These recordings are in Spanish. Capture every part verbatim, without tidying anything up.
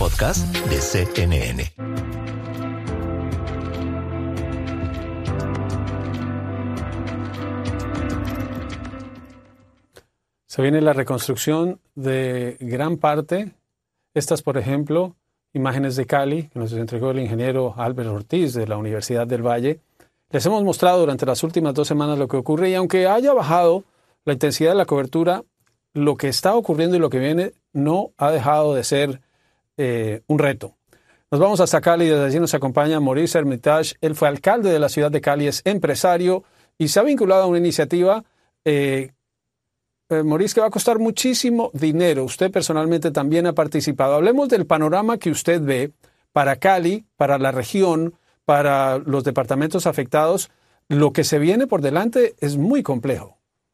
podcast de C N N. Se viene la reconstrucción de gran parte. Estas, por ejemplo, imágenes de Cali, que nos entregó el ingeniero Albert Ortiz de la Universidad del Valle. Les hemos mostrado durante las últimas dos semanas lo que ocurre y aunque haya bajado la intensidad de la cobertura, lo que está ocurriendo y lo que viene no ha dejado de ser eh, un reto. Nos vamos hasta Cali y desde allí nos acompaña Maurice Hermitage. Él fue alcalde de la ciudad de Cali, es empresario y se ha vinculado a una iniciativa eh, Eh, Maurice, que va a costar muchísimo dinero. Usted personalmente también ha participado. Hablemos del panorama que usted ve para Cali, para la región, para los departamentos afectados. Lo que se viene por delante es muy complejo.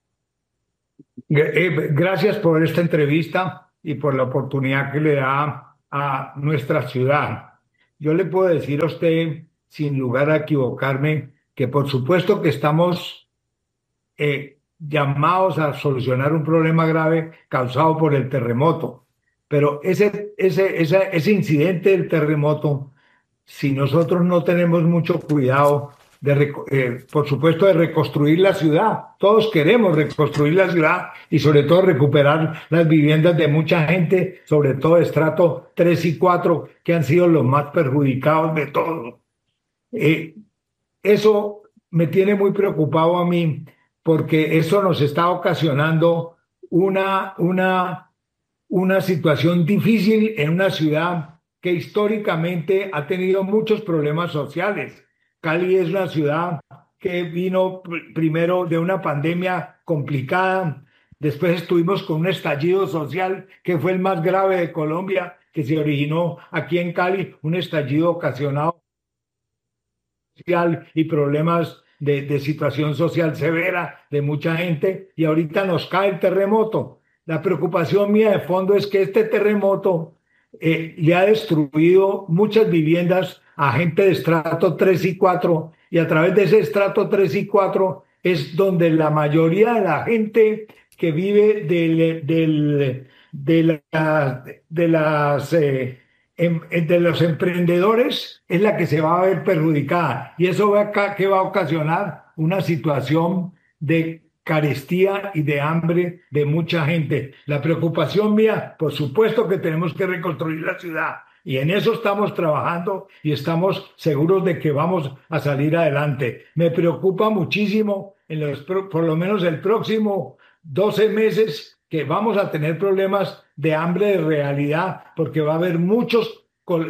Gracias por esta entrevista y por la oportunidad que le da a nuestra ciudad. Yo le puedo decir a usted, sin lugar a equivocarme, que por supuesto que estamos Eh, llamados a solucionar un problema grave causado por el terremoto. Pero ese, ese, ese, ese incidente del terremoto, si nosotros no tenemos mucho cuidado, de, eh, por supuesto, de reconstruir la ciudad, todos queremos reconstruir la ciudad y sobre todo recuperar las viviendas de mucha gente, sobre todo de estrato tres y cuatro, que han sido los más perjudicados de todos. Eh, eso me tiene muy preocupado a mí, porque eso nos está ocasionando una, una, una situación difícil en una ciudad que históricamente ha tenido muchos problemas sociales. Cali es una ciudad que vino pr- primero de una pandemia complicada, después estuvimos con un estallido social que fue el más grave de Colombia, que se originó aquí en Cali, un estallido ocasionado social y problemas De, de situación social severa de mucha gente, y ahorita nos cae el terremoto. La preocupación mía de fondo es que este terremoto eh, le ha destruido muchas viviendas a gente de estrato tres y cuatro, y a través de ese estrato tres y cuatro es donde la mayoría de la gente que vive del, del, de, la, de las... Eh, entre los emprendedores es la que se va a ver perjudicada, y eso va a, que va a ocasionar una situación de carestía y de hambre de mucha gente. La preocupación mía, por supuesto que tenemos que reconstruir la ciudad y en eso estamos trabajando y estamos seguros de que vamos a salir adelante. Me preocupa muchísimo en los, por lo menos el próximo doce meses que vamos a tener problemas de hambre de realidad, porque va a haber muchos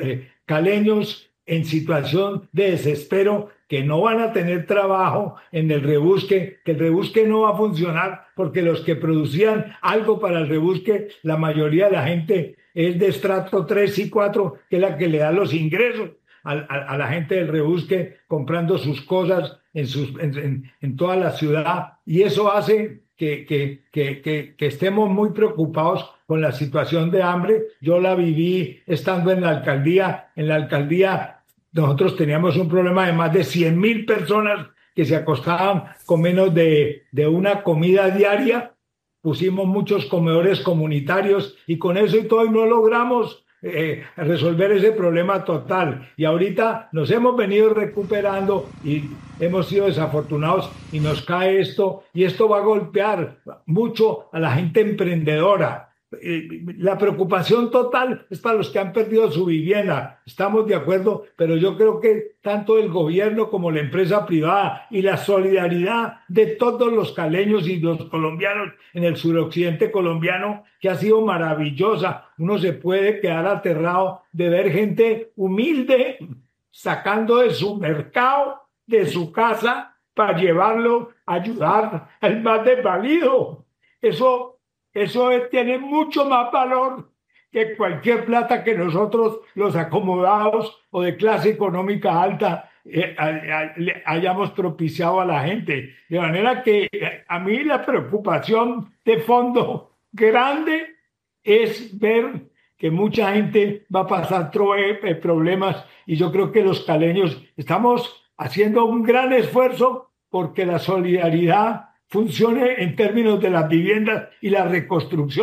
caleños en situación de desespero que no van a tener trabajo en el rebusque, que el rebusque no va a funcionar porque los que producían algo para el rebusque, la mayoría de la gente es de estrato tres y cuatro, que es la que le da los ingresos a, a, a la gente del rebusque comprando sus cosas en, sus, en, en, en toda la ciudad, y eso hace Que, que, que, que, que estemos muy preocupados con la situación de hambre. Yo la viví estando en la alcaldía. En la alcaldía nosotros teníamos un problema de más de cien mil personas que se acostaban con menos de, de una comida diaria. Pusimos muchos comedores comunitarios y con eso y todo y no logramos eh, resolver ese problema total. Y ahorita nos hemos venido recuperando y hemos sido desafortunados y nos cae esto, y esto va a golpear mucho a la gente emprendedora. La preocupación total es para los que han perdido su vivienda, estamos de acuerdo, pero yo creo que tanto el gobierno como la empresa privada y la solidaridad de todos los caleños y los colombianos en el suroccidente colombiano, que ha sido maravillosa. Uno se puede quedar aterrado de ver gente humilde sacando de su mercado, de su casa, para llevarlo a ayudar al más desvalido. Eso Eso tiene mucho más valor que cualquier plata que nosotros, los acomodados o de clase económica alta, eh, a, a, le hayamos propiciado a la gente. De manera que eh, a mí la preocupación de fondo grande es ver que mucha gente va a pasar eh, problemas, y yo creo que los caleños estamos haciendo un gran esfuerzo porque la solidaridad funcione en términos de las viviendas y la reconstrucción.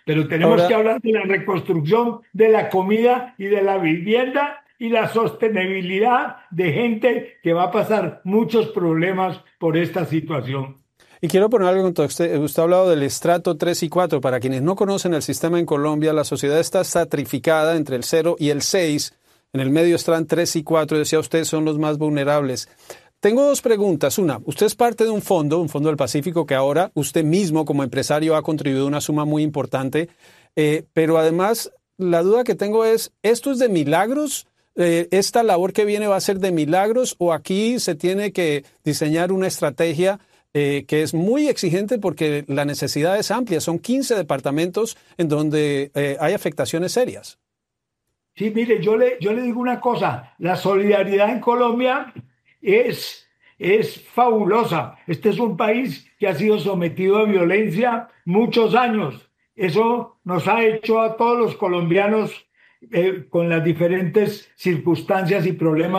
Pero tenemos Ahora, que hablar de la reconstrucción de la comida y de la vivienda y la sostenibilidad de gente que va a pasar muchos problemas por esta situación. y quiero poner algo en contexto. Usted, usted ha hablado del estrato tres y cuatro. Para quienes no conocen el sistema en Colombia, la sociedad está estratificada entre el cero y el seis. En el medio están tres y cuatro. Decía usted, son los más vulnerables. Tengo dos preguntas. Una, usted es parte de un fondo, un fondo del Pacífico, que ahora usted mismo como empresario ha contribuido una suma muy importante. Eh, pero además, la duda que tengo es, ¿esto es de milagros? Eh, ¿Esta labor que viene va a ser de milagros o aquí se tiene que diseñar una estrategia eh, que es muy exigente porque la necesidad es amplia? Son quince departamentos en donde eh, hay afectaciones serias. Sí, mire, yo le, yo le digo una cosa, la solidaridad en Colombia es, es fabulosa. Este es un país que ha sido sometido a violencia muchos años. Eso nos ha hecho a todos los colombianos, eh, con las diferentes circunstancias y problemas